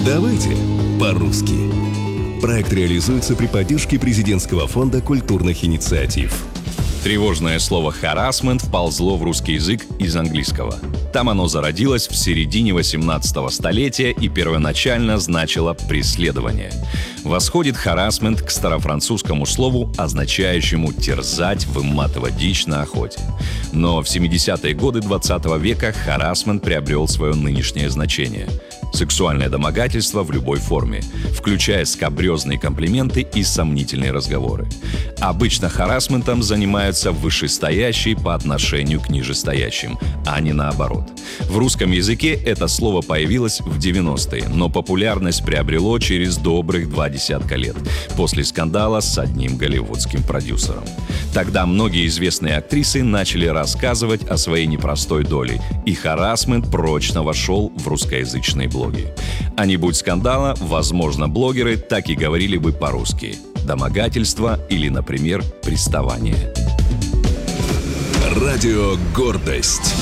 Давайте по-русски. Проект реализуется при поддержке Президентского фонда культурных инициатив. Тревожное слово «харассмент» вползло в русский язык из английского. Там оно зародилось в середине 18 столетия и первоначально значило «преследование». Восходит харассмент к старофранцузскому слову, означающему терзать, выматывать дичь на охоте. Но в 70-е годы 20 века харассмент приобрел свое нынешнее значение – сексуальное домогательство в любой форме, включая скабрезные комплименты и сомнительные разговоры. Обычно харассментом занимаются вышестоящие по отношению к нижестоящим, а не наоборот. В русском языке это слово появилось в 90-е, но популярность приобрело через добрых 20 лет, после скандала с одним голливудским продюсером. Тогда многие известные актрисы начали рассказывать о своей непростой доле, и харассмент прочно вошел в русскоязычные блоги. А не будь скандала, возможно, блогеры так и говорили бы по-русски: домогательство или, например, приставание. Радио «Гордость».